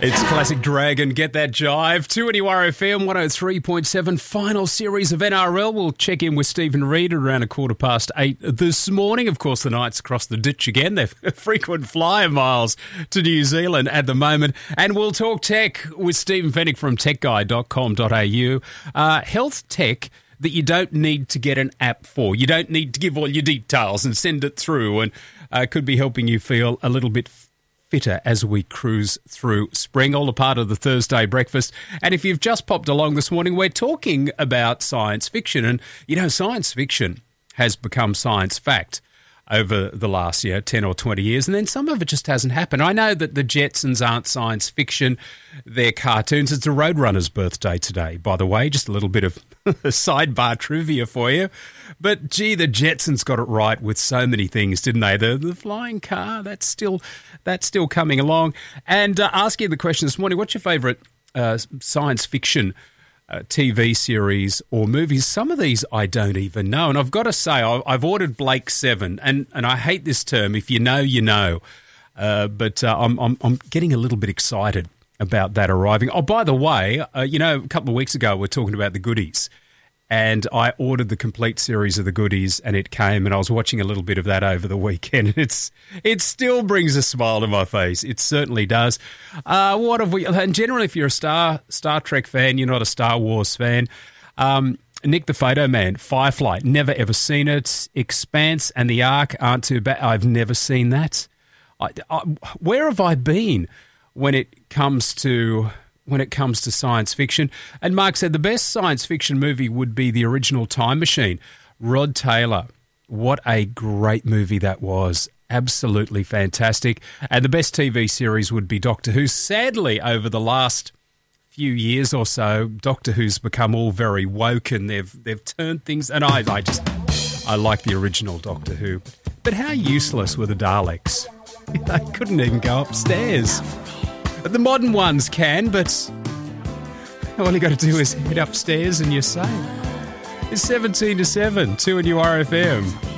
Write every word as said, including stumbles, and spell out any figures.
It's Classic Dragon, Get That Jive. two N U R F M one oh three point seven, final series of N R L. We'll check in with Stephen Reid around a quarter past eight this morning. Of course, the Knights cross the ditch again. They're frequent flyer miles to New Zealand at the moment. And we'll talk tech with Stephen Fennick from tech guy dot com dot a u. Uh, health tech that you don't need to get an app for. You don't need to give all your details and send it through, and uh, could be helping you feel a little bit fitter as we cruise through spring, all a part of the Thursday breakfast. And if you've just popped along this morning, we're talking about science fiction. And, you know, science fiction has become science fact over the last, you know, ten or twenty years, and then some of it just hasn't happened. I know that the Jetsons aren't science fiction, they're cartoons. It's the Roadrunner's birthday today, by the way, just a little bit of sidebar trivia for you. But, gee, the Jetsons got it right with so many things, didn't they? The, the flying car, that's still that's still coming along. And uh, asking the question this morning, what's your favourite uh, science fiction Uh, T V series or movies? Some of these I don't even know. And I've got to say, I, I've ordered Blake seven, and, and I hate this term. If you know, you know. Uh, but uh, I'm, I'm I'm getting a little bit excited about that arriving. Oh, by the way, uh, you know, a couple of weeks ago we were talking about the goodies, and I ordered the complete series of the goodies, and it came, and I was watching a little bit of that over the weekend. And it's it still brings a smile to my face. It certainly does. Uh, what have we? And generally, if you're a Star Star Trek fan, you're not a Star Wars fan. Um, Nick the Photo Man, Firefly, never ever seen it. Expanse and the Ark aren't too bad. I've never seen that. I, I, where have I been when it comes to? when it comes to science fiction? And Mark said the best science fiction movie would be the original Time Machine. Rod Taylor, what a great movie that was. Absolutely fantastic. And the best T V series would be Doctor Who. Sadly, over the last few years or so, Doctor Who's become all very woke, and they've they've turned things, and I, I just, I like the original Doctor Who. But how useless were the Daleks? They couldn't even go upstairs. The modern ones can, but all you got to do is head upstairs and you're safe. It's seventeen to seven, two N U R F M.